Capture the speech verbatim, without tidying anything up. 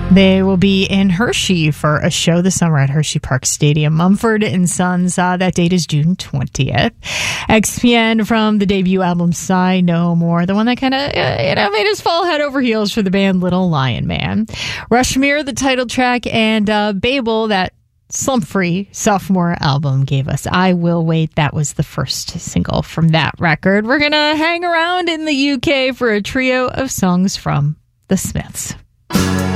They will be in Hershey for a show this summer at Hershey Park Stadium. Mumford and Sons, uh, that date is June twentieth. X P N from the debut album Sigh No More, the one that kind of, uh, you know, made us fall head over heels for the band Little Lion Man. Rushmere, the title track, and uh, Babel, that slump-free sophomore album, gave us I Will Wait. That was the first single from that record. We're going to hang around in the U K for a trio of songs from The Smiths.